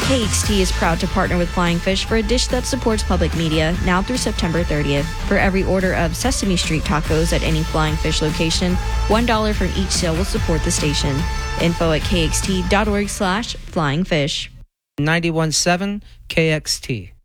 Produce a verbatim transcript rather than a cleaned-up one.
K X T is proud to partner with Flying Fish for a dish that supports public media now through September thirtieth. For every order of Sesame Street tacos at any Flying Fish location, one dollar from each sale will support the station. Info at kxt.org slash flying fish. ninety-one point seven K X T.